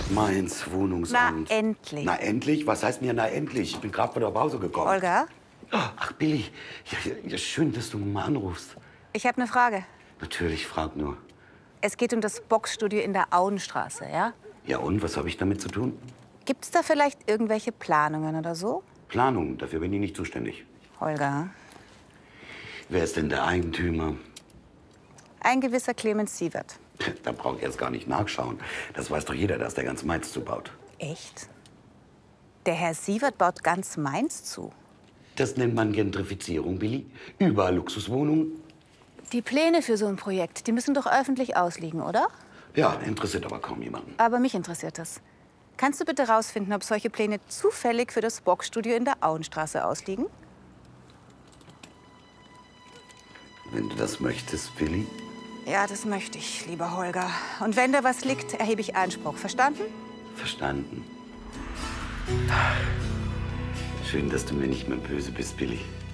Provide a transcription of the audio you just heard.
Mainz, Wohnungsamt. Na, endlich. Na, endlich? Was heißt mir, na, endlich? Ich bin gerade von der Pause gekommen. Olga, Ach, Billy. Ja, schön, dass du mal anrufst. ich habe eine Frage. Natürlich, frag nur. Es geht um das Boxstudio in der Auenstraße, ja? Ja, und? Was habe ich damit zu tun? Gibt's da vielleicht irgendwelche Planungen oder so? Planung. Dafür bin ich nicht zuständig. Holger, Wer ist denn der Eigentümer? ein gewisser Clemens Sievert. Da braucht ich jetzt gar nicht nachschauen. Das weiß doch jeder, dass der ganz Mainz zubaut. Echt? Der Herr Sievert baut ganz Mainz zu. Das nennt man Gentrifizierung, Billy. Überall Luxuswohnungen. Die Pläne für so ein Projekt, die müssen doch öffentlich ausliegen, oder? Ja, interessiert aber kaum jemanden. Aber mich interessiert das. Kannst du bitte rausfinden, ob solche Pläne zufällig für das Boxstudio in der Auenstraße ausliegen? Wenn du das möchtest, Billy. Ja, das möchte ich, lieber Holger. Und wenn da was liegt, erhebe ich Einspruch. Verstanden? Verstanden. Schön, dass du mir nicht mehr böse bist, Billy.